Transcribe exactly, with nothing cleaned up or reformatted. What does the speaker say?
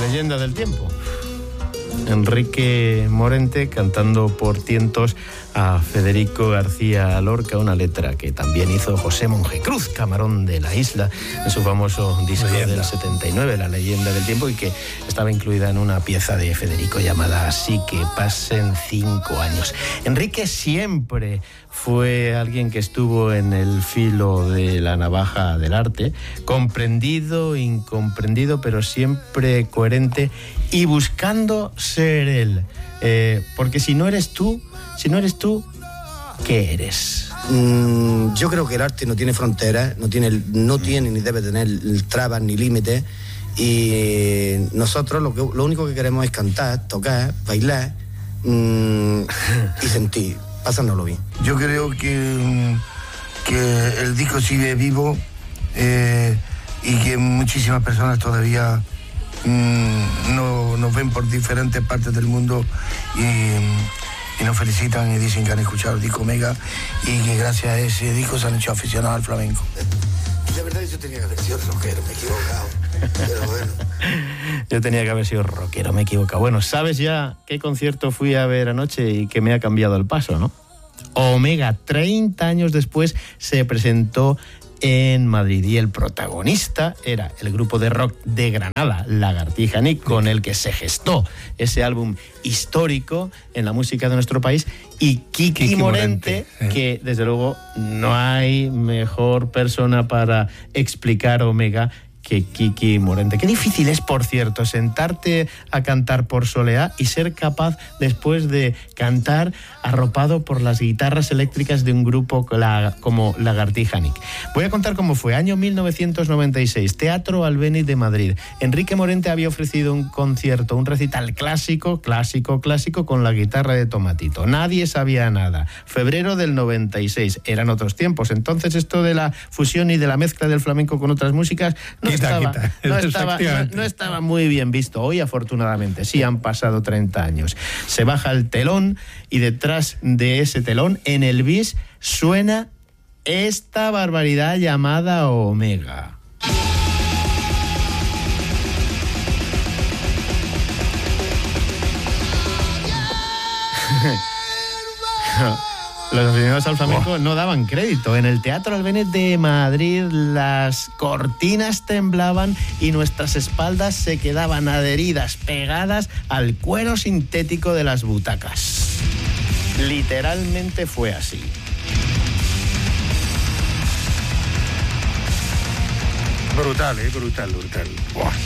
leyenda del tiempo. Enrique Morente cantando por tientos a Federico García Lorca, una letra que también hizo José Mongecruz, Camarón de la Isla, en su famoso disco leyenda del setenta y nueve, La leyenda del tiempo, y que estaba incluida en una pieza de Federico llamada Así que pasen cinco años. Enrique siempre fue alguien que estuvo en el filo de la navaja del arte, comprendido, incomprendido, pero siempre coherente y buscando ser él. Eh, porque si no eres tú, si no eres tú, ¿qué eres? Mm, yo creo que el arte no tiene fronteras, no tiene, no tiene ni debe tener trabas ni límites, y nosotros lo, que, lo único que queremos es cantar, tocar, bailar mm, y sentir, pasárnoslo bien. Yo creo que, que el disco sigue vivo eh, y que muchísimas personas todavía mm, no, nos ven por diferentes partes del mundo y, y nos felicitan y dicen que han escuchado el disco Omega y que gracias a ese disco se han hecho aficionados al flamenco. De verdad yo tenía que haber sido rockero, me he equivocado. Pero bueno. Yo tenía que haber sido rockero, me he equivocado. Bueno, ¿sabes ya qué concierto fui a ver anoche y que me ha cambiado el paso, no? Omega, treinta años después, se presentó en Madrid y el protagonista era el grupo de rock de Granada, Lagartija Nick, con el que se gestó ese álbum histórico en la música de nuestro país, y Kiki, Kiki Morente, Morente, que desde luego no hay mejor persona para explicar Omega que Kiki Morente. Qué difícil es, por cierto, sentarte a cantar por Soleá y ser capaz después de cantar arropado por las guitarras eléctricas de un grupo como Lagartija Nick. Voy a contar cómo fue. Año mil novecientos noventa y seis, Teatro Albéniz de Madrid. Enrique Morente había ofrecido un concierto, un recital clásico, clásico, clásico, con la guitarra de Tomatito. Nadie sabía nada. Febrero del noventa y seis. Eran otros tiempos. Entonces esto de la fusión y de la mezcla del flamenco con otras músicas no Quita, estaba, quita. No, estaba, no, no estaba muy bien visto. Hoy, afortunadamente, sí han pasado treinta años. Se baja el telón y detrás de ese telón, en el bis, suena esta barbaridad llamada Omega. Los aficionados al flamenco oh. no daban crédito. En el Teatro Albéniz de Madrid las cortinas temblaban y nuestras espaldas se quedaban adheridas, pegadas al cuero sintético de las butacas. Literalmente fue así. Brutal, eh, brutal, brutal. Buah.